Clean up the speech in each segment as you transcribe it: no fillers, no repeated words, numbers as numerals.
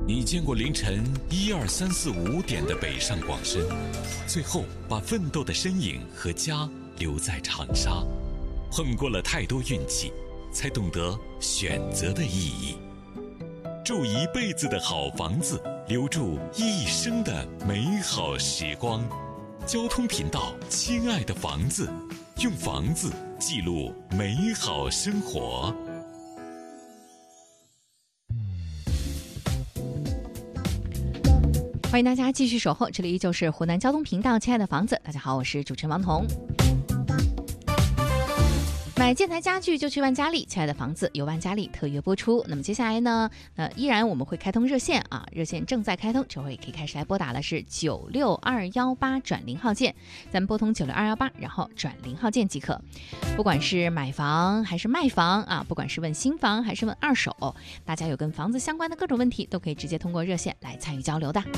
你见过凌晨1、2、3、4、5点的北上广深，最后把奋斗的身影和家留在长沙。碰过了太多运气，才懂得选择的意义。住一辈子的好房子，留住一生的美好时光。交通频道，亲爱的房子，用房子记录美好生活。 欢迎大家继续守候，这里依旧是湖南交通频道，亲爱的房子。大家好，我是主持人王彤。买建材家具就去万家丽，亲爱的房子由万家丽特约播出。那么接下来呢，依然我们会开通热线啊，热线正在开通，这会可以开始来拨打的是96218转0号键，咱们拨通96218，然后转0号键即可。不管是买房还是卖房啊，不管是问新房还是问二手，大家有跟房子相关的各种问题，都可以直接通过热线来参与交流的。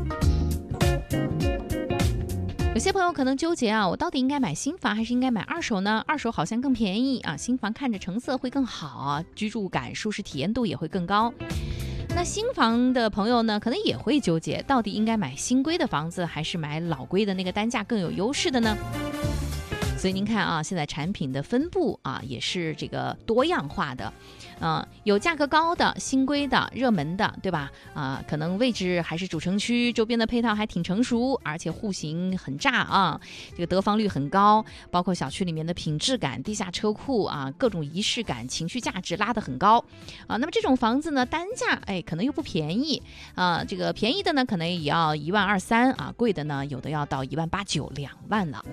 有些朋友可能纠结啊，我到底应该买新房还是应该买二手呢？二手好像更便宜啊，新房看着成色会更好啊，居住感、舒适体验度也会更高。那新房的朋友呢，可能也会纠结，到底应该买新规的房子还是买老规的那个单价更有优势的呢？所以您看啊，现在产品的分布啊也是这个多样化的，有价格高的、新规的、热门的，对吧？可能位置还是主城区，周边的配套还挺成熟，而且户型很炸啊，这个得房率很高，包括小区里面的品质感、地下车库啊，各种仪式感、情绪价值拉得很高啊。那么这种房子呢，单价可能又不便宜啊，这个便宜的呢可能也要1.2、3万啊，贵的呢有的要到1.8、9、2万了。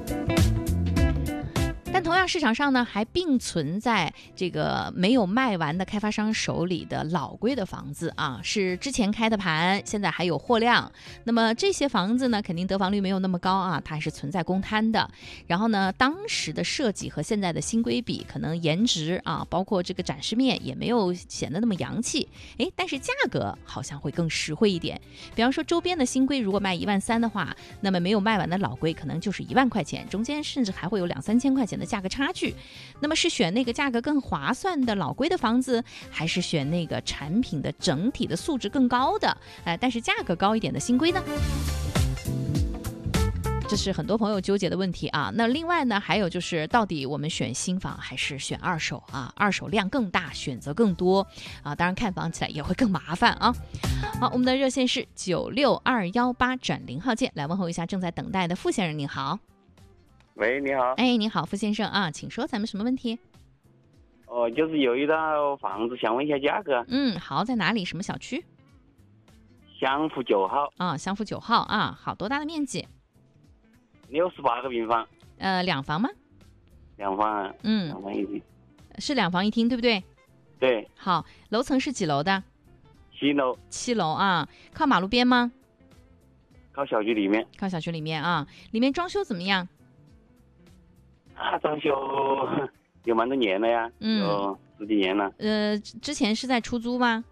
但同样市场上呢，还并存在这个没有卖完的开发商手里的老规的房子啊，是之前开的盘，现在还有货量。那么这些房子呢，肯定得房率没有那么高啊，它还是存在公摊的。然后呢，当时的设计和现在的新规比，可能颜值啊，包括这个展示面也没有显得那么洋气。但是价格好像会更实惠一点。比方说周边的新规如果卖1.3万的话，那么没有卖完的老规可能就是1万块钱，中间甚至还会有2、3千块钱的价格差距。那么是选那个价格更划算的老规的房子，还是选那个产品的整体的素质更高的但是价格高一点的新规呢？这是很多朋友纠结的问题啊。那另外呢，还有就是到底我们选新房还是选二手啊？二手量更大，选择更多啊，当然看房起来也会更麻烦啊。好，我们的热线是96218转0号键，来问候一下正在等待的傅先生，您好。 喂，你好。 你好，傅先生啊，请说，咱们什么问题？ 就是有一套房子，想问一下价格。 好，在哪里？什么小区？ 襄福9号。 啊，襄福9号啊，好，多大的面积 ？68个平方。 两房吗 ？2房。2房1厅。 是2房1厅，对不对？ 对。 好，楼层是几楼的 ？7楼。 7楼啊，靠马路边吗？ 靠小区里面。 靠小区里面啊，里面装修怎么样？ 装修有蛮多年了呀，有10几年了。 之前是在出租吗？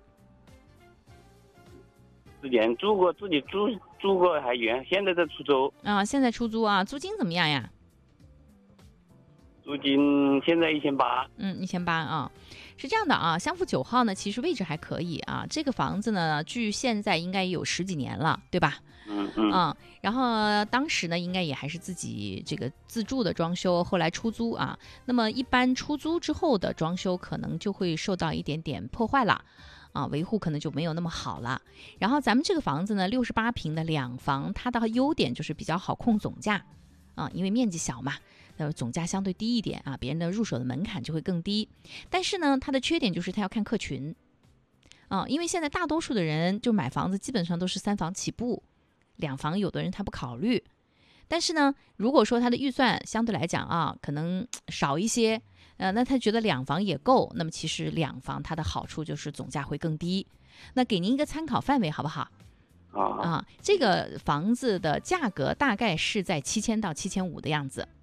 之前住过，自己住过还远，现在在出租。 现在出租啊，租金怎么样呀？ 租金现在1800。 1800啊，是这样的啊，襄福9号呢，其实位置还可以啊，这个房子呢，距现在应该也有10几年了，对吧？然后当时呢，应该也还是自己这个自住的装修，后来出租啊。那么一般出租之后的装修，可能就会受到一点点破坏了。维护可能就没有那么好了。然后咱们这个房子呢，68平的2房，它的优点就是比较好控总价因为面积小嘛，总价相对低一点啊，别人的入手的门槛就会更低。但是呢，它的缺点就是它要看客群因为现在大多数的人就买房子基本上都是3房起步，2房有的人他不考虑。但是呢，如果说他的预算相对来讲可能少一些，那他觉得2房也够，那么其实2房它的好处就是总价会更低。那给您一个参考范围好不好？这个房子的价格大概是在7000到7500的样子。